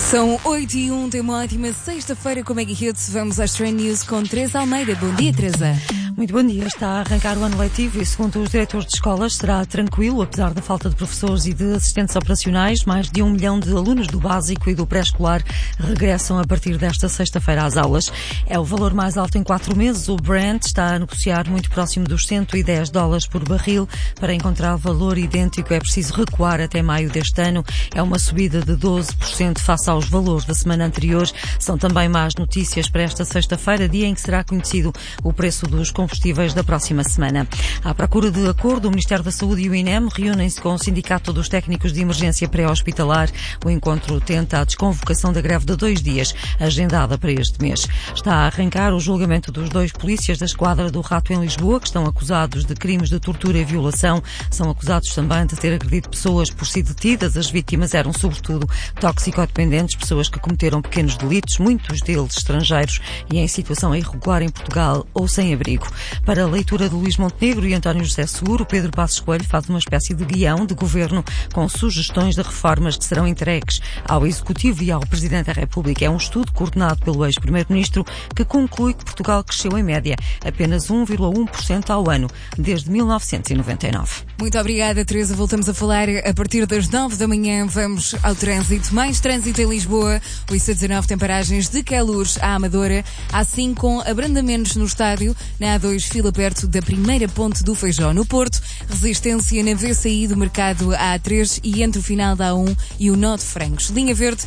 São 8h01, tem uma ótima sexta-feira com Mega Hits. Vamos às Trend News com Teresa Almeida. Bom dia, Teresa. Muito bom dia. Está a arrancar o ano letivo e, segundo os diretores de escolas, será tranquilo, apesar da falta de professores e de assistentes operacionais. Mais de 1 milhão de alunos do básico e do pré-escolar regressam a partir desta sexta-feira às aulas. É o valor mais alto em 4 meses. O Brent está a negociar muito próximo dos $110 por barril. Para encontrar valor idêntico é preciso recuar até maio deste ano. É uma subida de 12% face aos valores da semana anterior. São também más notícias para esta sexta-feira, dia em que será conhecido o preço dos combustíveis da próxima semana. À procura de acordo, o Ministério da Saúde e o INEM reúnem-se com o Sindicato dos Técnicos de Emergência Pré-Hospitalar. O encontro tenta a desconvocação da greve de 2 dias, agendada para este mês. Está a arrancar o julgamento dos 2 polícias da Esquadra do Rato em Lisboa, que estão acusados de crimes de tortura e violação. São acusados também de ter agredido pessoas por si detidas. As vítimas eram, sobretudo, toxicodependentes, pessoas que cometeram pequenos delitos, muitos deles estrangeiros e em situação irregular em Portugal ou sem abrigo. Para a leitura de Luís Montenegro e António José Seguro, Pedro Passos Coelho faz uma espécie de guião de governo com sugestões de reformas que serão entregues ao Executivo e ao Presidente da República. É um estudo coordenado pelo ex-Primeiro-Ministro que conclui que Portugal cresceu em média apenas 1,1% ao ano desde 1999. Muito obrigada, Teresa. Voltamos a falar a partir das 9 da manhã. Vamos ao trânsito. Mais trânsito em Lisboa. O IC19 tem paragens de Queluz à Amadora, assim com abrandamentos no estádio. Na A2, fila perto da primeira ponte do Feijó. No Porto, resistência na VCI do mercado A3 e entre o final da A1 e o nó de Francos. Linha Verde,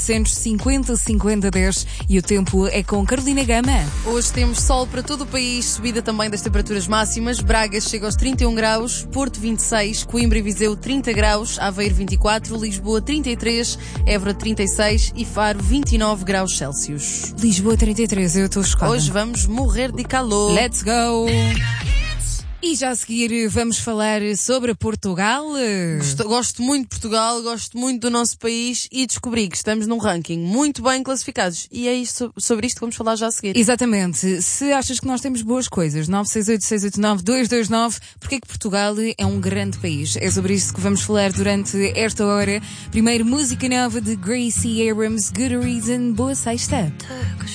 850-50-10 e o tempo é com Carolina Gama. Hoje temos sol para todo o país, subida também das temperaturas máximas. Braga chega aos 31 graus, Porto 26, Coimbra e Viseu 30 graus, Aveiro 24, Lisboa 33, Évora 36 e Faro 29 graus Celsius. Lisboa 33, eu estou chocada. Hoje vamos morrer de calor. Let's go! E já a seguir vamos falar sobre Portugal. Gosto muito de Portugal, gosto muito do nosso país e descobri que estamos num ranking muito bem classificados. E é isto, sobre isto que vamos falar já a seguir. Exatamente. Se achas que nós temos boas coisas, 968-689-229, porque é que Portugal é um grande país? É sobre isso que vamos falar durante esta hora. Primeiro, música nova de Gracie Abrams, Good Reason. Boa sexta.